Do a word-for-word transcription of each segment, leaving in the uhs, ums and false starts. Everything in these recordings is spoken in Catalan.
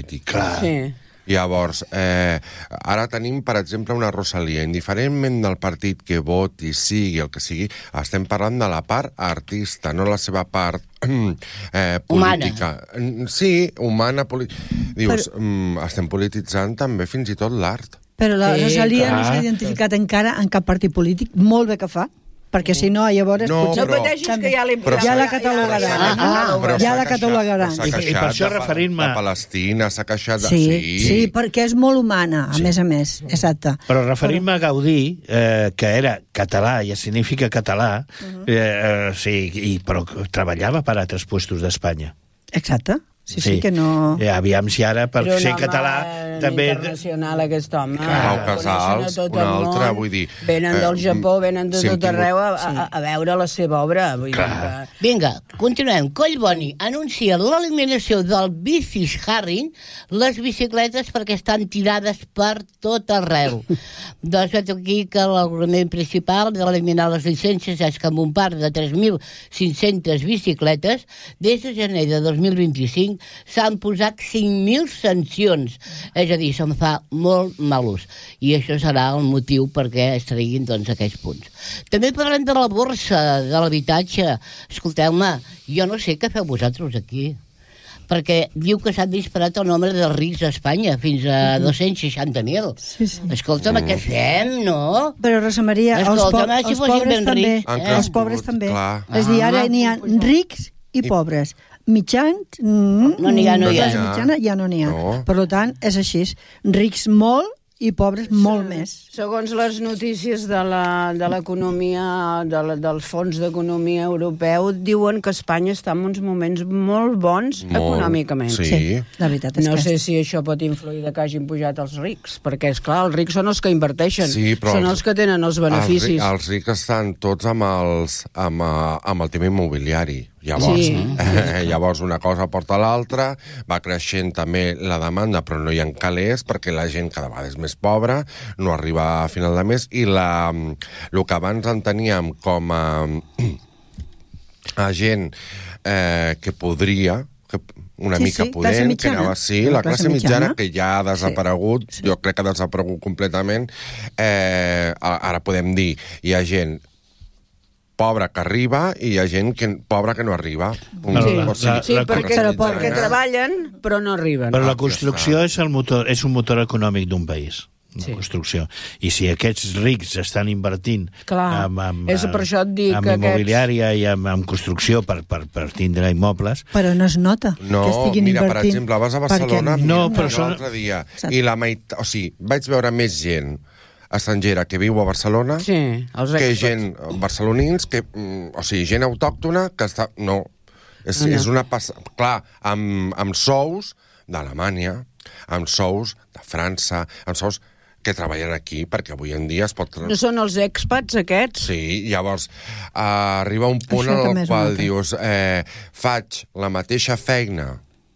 política. Sí. Llavors, eh, ara tenim, per exemple, una Rosalía. Indiferentment del partit que voti, sigui el que sigui, estem parlant de la part artista, no la seva part eh, política. Humana. Sí, humana. Dius, Però... mm, estem polititzant també fins i tot l'art. Però la Sí, Rosalía clar. no s'ha identificat encara en cap partit polític, molt bé que fa, perquè si no, llavors... No, potser... però- No pateixis que ja l'he... Però Ja la catalogaran. Ja, ja, ja, Però ja s'ha la queixat- catalogaran. s'ha I- i per queixat això de- referint-me- de Palestina, s'ha queixat de... Sí, sí, perquè és molt humana, a Sí. més a més, exacte. Però referint-me a Gaudí, eh, que era català, ja significa català, Uh-huh. eh, eh, sí, i, però treballava per altres puestos d'Espanya. Exacte. Sí, sí, que no... Eh, aviam si ara, per Però un ser home català, també... internacional, aquest home. Pau Coneixen Casals, a tot un el altre, món. vull dir, Venen eh, del Japó, venen de si hem tot arreu a, tingut- a, a veure la seva obra. Vull dir que... Vinga, continuem. Collboni anuncia l'eliminació del bicisharing, les bicicletes, perquè estan tirades per tot arreu. Doncs veig aquí que l'argument principal d'eliminar les llicències és que amb un parc de tres mil cinc-centes bicicletes, des de gener de dos mil vint-i-cinc s'han posat cinc mil sancions. És a dir, se'n fa molt mal ús. I això serà el motiu perquè es treguin doncs, aquests punts. També parlem de la borsa, de l'habitatge. Escolteu-me, jo no sé què feu vosaltres aquí, perquè diu que s'ha disparat el nombre de rics a Espanya fins a dos-cents seixanta mil. Sí, sí. Escolta'm, què fem, no? Però, Rosa Maria, els, po Escolta'm, si els fossin pobres ben també. rics, eh? Els pobres també. Clar. És a dir, ara Ah. n'hi ha rics i pobres. Mitjans, mm, No n'hi ha, no hi ha. classe mitjana, ja no n'hi ha. No. Per tant, és així. Rics molt i pobres molt més. Segons les notícies de la- de l'economia, de la, dels fons d'economia europeu, diuen que Espanya està en uns moments molt bons Molt. econòmicament. Sí. Sí, la veritat és No que... sé si això pot influir de que hagin pujat els rics, perquè, és clar, els rics són els que inverteixen, Sí, però són els- els que tenen els beneficis. Els, ri- els rics estan tots amb, els, amb, eh, amb el tema immobiliari. Llavors, Sí. eh, llavors una cosa porta a l'altra, va creixent també la demanda, però no hi ha calés, perquè la gent cada vegada és més pobra, no arriba a final de mes, i la, el que abans enteníem com a, a gent eh, que podria, que una Sí, mica sí, classe pudent, que mitjana. anava sí, La la classe classe mitjana, mitjana. que ja ha desaparegut, Sí, sí. jo crec que ha desaparegut completament, eh, ara podem dir, hi ha gent pobra que arriba i hi ha gent que, pobra que no arriba. Un, Sí, o sigui, la- Sí, la- perquè, Però pobres. perquè treballen, però no arriben. Però la Ah, construcció ja és, el motor, és un motor econòmic d'un país. La Sí. construcció. I si aquests rics estan invertint Clar, amb, amb, és per això et dic amb que immobiliària i amb, amb construcció per, per, per tindre immobles, Però no es nota No, que estiguin mira, per invertint. exemple, vas a Barcelona, perquè- No, mira, però són- l'altre dia, Exacte. i la meitat, o sigui, vaig veure més gent estrangera que viu a Barcelona Sí, els que experts. gent barcelonins, que, mm, o sigui, gent autòctona que està... No, és, No, no. és una passa... Clar, amb, amb sous d'Alemanya, amb sous de França, amb sous que treballen aquí, perquè avui en dia es pot... No són els expats, aquests? Sí, llavors uh, arriba un punt Això en també el és qual un altre. dius eh, faig la mateixa feina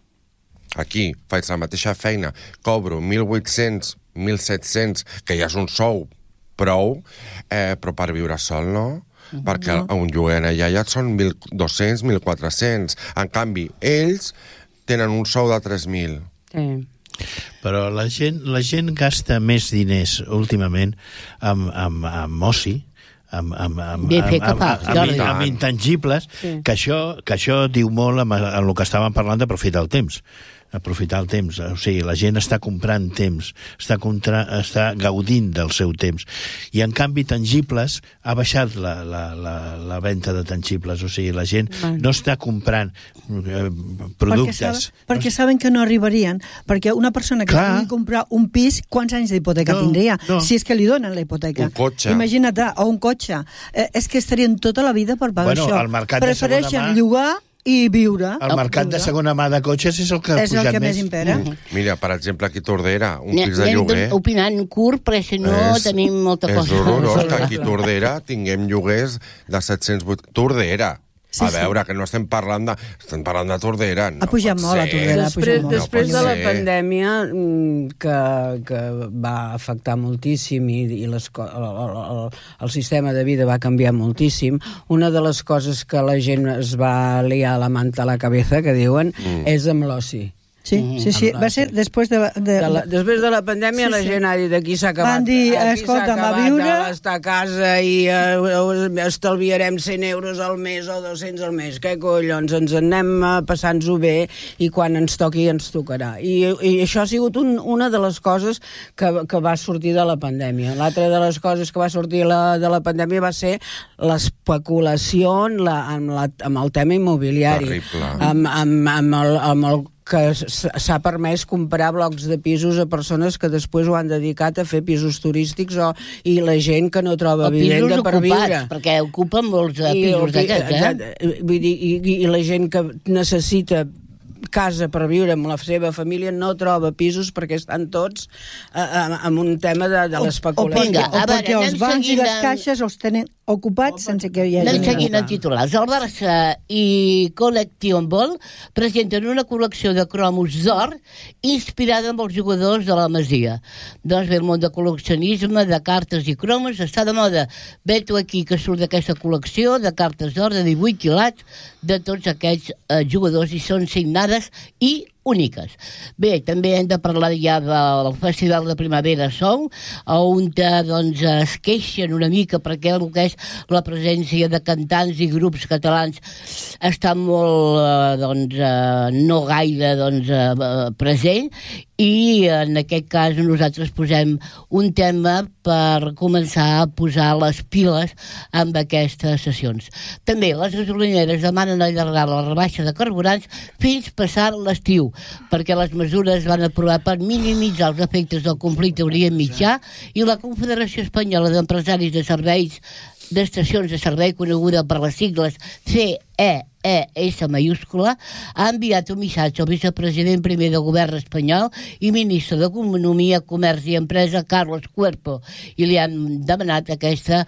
aquí, faig la mateixa feina, cobro mil vuit-cents, mil set-cents, que ja és un sou prou, eh, però per viure sol no, perquè un lloguer allà ja són mil dos-cents, mil quatre-cents. En canvi, ells tenen un sou de tres mil. Sí. però la gent, la gent gasta més diners últimament amb, amb, amb oci, amb, amb, amb, Bé fet amb, que amb, fa, amb, Jordi. amb, amb intangibles, Sí. que, això, que això diu molt amb, amb el que estàvem parlant d'aprofitar el temps. Aprofitar el temps, o sigui, la gent està comprant temps, està, contra, està gaudint del seu temps, i en canvi tangibles ha baixat la, la, la, la venda de tangibles, o sigui, la gent Bueno. no està comprant eh, Perquè, productes. saben, perquè saben que no arribarien, perquè una persona que Clar. vulgui comprar un pis, quants anys d'hipoteca No, tindria? no. Si és que li donen la hipoteca. Un cotxe. Imagina't, o un cotxe. Eh, és que estarien tota la vida per pagar Bueno, això. el mercat de segona Prefereixen mà- llogar i viure. El mercat de segona mà de cotxes és el que ha És el pujat que més més. impera. Mm. Mira, per exemple, aquí a Tordera, un Anem- pis de anem lloguer... opinant curt, perquè si no és, tenim molta és cosa. horrorós que aquí a Tordera tinguem lloguers de set-cents vuitanta... Tordera! Sí, a sí. veure, que no estem parlant de... Estem parlant de Tordera. No Ha pujat pot molt, a ser. Tordera. ha Després, pujat molt. després No de pot la ser. pandèmia, mm, que, que va afectar moltíssim i, i les, co- el, el, el, el sistema de vida va canviar moltíssim, una de les coses que la gent es va liar la manta a la cabeza, que diuen, Mm. és amb l'oci. Sí, sí, sí. Va ser després de la... De, de la després de la pandèmia, sí, la gent sí. ha dit aquí s'ha acabat. Van dir, escolta, a viure... estar a casa i uh, estalviarem cent euros al mes o dos-cents al mes. Què collons, ens en anem uh, passant-ho bé i quan ens toqui ens tocarà. I, i això ha sigut un, una de les coses que, que va sortir de la pandèmia. L'altra de les coses que va sortir la, de la pandèmia va ser l'especulació la, amb, la, amb el tema immobiliari. Terrible. Amb, amb, amb el, amb el que s'ha permès comprar blocs de pisos a persones que després ho han dedicat a fer pisos turístics o, i la gent que no troba vivenda per viure. Ocupats, perquè ocupen molts uh, pisos d'aquests, eh? Vull dir, i, i la gent que necessita casa per viure amb la seva família no troba pisos perquè estan tots uh, amb un tema de, de l'especulació. O, o, perquè, o perquè els bancs i les caixes els tenen ocupats sense que hi hagi... Anem seguint en titulars. El Barça i Collection Ball presenten una col·lecció de cromos d'or inspirada en els jugadors de la Masia. Doncs bé, el món de col·leccionisme, de cartes i cromos està de moda. Veig aquí que surt d'aquesta col·lecció de cartes d'or de divuit quilats de tots aquests eh, jugadors i són signades i úniques. Bé, també hem de parlar ja del Festival de Primavera Sound, on doncs, es queixen una mica perquè el que és la presència de cantants i grups catalans està molt, eh, doncs, eh, no gaire doncs, eh, present, i en aquest cas nosaltres posem un tema per començar a posar les piles amb aquestes sessions. També les gasolineres demanen allargar la rebaixa de carburants fins passar l'estiu, perquè les mesures van aprovar per minimitzar els efectes del conflicte Orient Mitjà i la Confederació Espanyola d'Empresaris de Serveis d'Estacions de Servei, coneguda per les sigles C E E S mayúscula, ha enviat un missatge al vicepresident primer del govern espanyol i ministre d'Economia, Comerç i Empresa, Carlos Cuerpo, i li han demanat aquesta,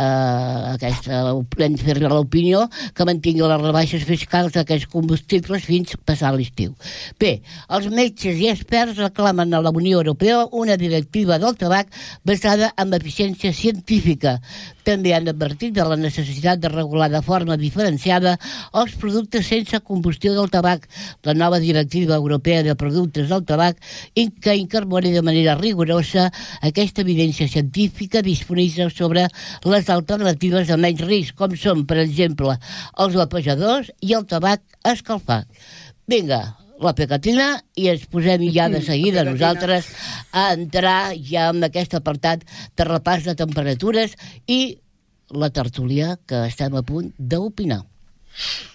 eh, aquesta fer l'opinió que mantingui les rebaixes fiscals d'aquests combustibles fins passar l'estiu. Bé, els metges i experts reclamen a la Unió Europea una directiva del tabac basada en eficiència científica. També han advertit de la necessitat de regular de forma diferenciada els productes sense combustió del tabac. La nova directiva europea de productes del tabac que incorpora de manera rigorosa aquesta evidència científica disponible sobre les alternatives de menys risc, com són, per exemple, els vapejadors i el tabac escalfat. Vinga, la pegatina, i ens posem ja de seguida nosaltres a entrar ja en aquest apartat de repàs de temperatures i la tertúlia que estem a punt d'opinar.